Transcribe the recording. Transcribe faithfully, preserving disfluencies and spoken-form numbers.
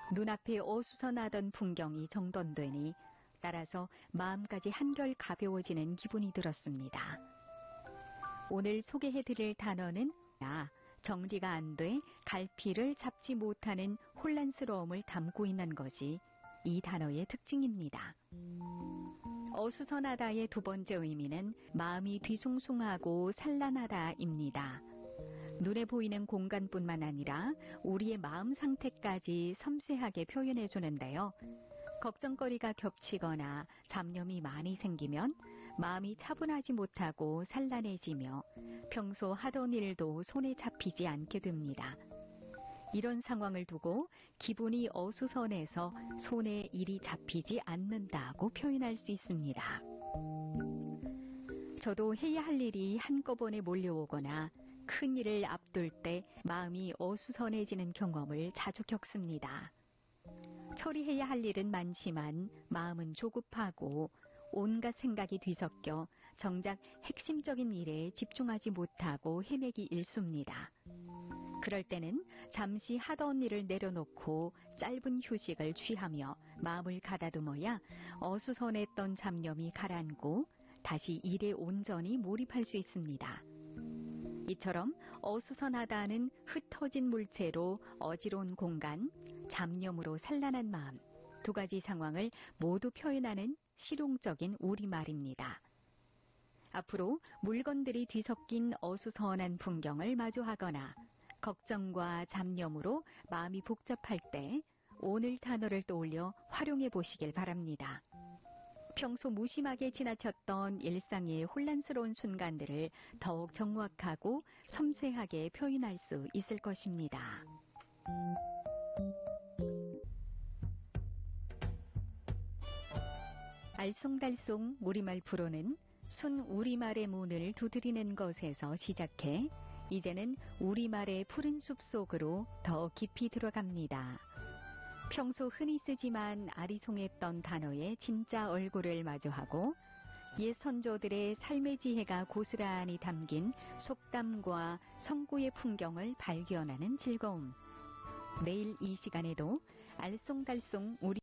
눈앞에 어수선하던 풍경이 정돈되니 따라서 마음까지 한결 가벼워지는 기분이 들었습니다. 오늘 소개해드릴 단어는 나, 정리가 안 돼 갈피를 잡지 못하는 혼란스러움을 담고 있는 것이 이 단어의 특징입니다. 어수선하다의 두 번째 의미는 마음이 뒤숭숭하고 산란하다입니다. 눈에 보이는 공간뿐만 아니라 우리의 마음 상태까지 섬세하게 표현해 주는데요. 걱정거리가 겹치거나 잡념이 많이 생기면 마음이 차분하지 못하고 산란해지며 평소 하던 일도 손에 잡히지 않게 됩니다. 이런 상황을 두고 기분이 어수선해서 손에 일이 잡히지 않는다고 표현할 수 있습니다. 저도 해야 할 일이 한꺼번에 몰려오거나 큰 일을 앞둘 때 마음이 어수선해지는 경험을 자주 겪습니다. 처리해야 할 일은 많지만 마음은 조급하고 온갖 생각이 뒤섞여 정작 핵심적인 일에 집중하지 못하고 헤매기 일쑤입니다. 그럴 때는 잠시 하던 일을 내려놓고 짧은 휴식을 취하며 마음을 가다듬어야 어수선했던 잡념이 가라앉고 다시 일에 온전히 몰입할 수 있습니다. 이처럼 어수선하다는 흩어진 물체로 어지러운 공간, 잡념으로 산란한 마음, 두 가지 상황을 모두 표현하는 실용적인 우리말입니다. 앞으로 물건들이 뒤섞인 어수선한 풍경을 마주하거나 걱정과 잡념으로 마음이 복잡할 때 오늘 단어를 떠올려 활용해 보시길 바랍니다. 평소 무심하게 지나쳤던 일상의 혼란스러운 순간들을 더욱 정확하고 섬세하게 표현할 수 있을 것입니다. 알쏭달쏭 우리말 프로는 순 우리말의 문을 두드리는 것에서 시작해 이제는 우리말의 푸른 숲 속으로 더 깊이 들어갑니다. 평소 흔히 쓰지만 아리송했던 단어의 진짜 얼굴을 마주하고 옛 선조들의 삶의 지혜가 고스란히 담긴 속담과 성구의 풍경을 발견하는 즐거움. 내일 이 시간에도 알쏭달쏭 우리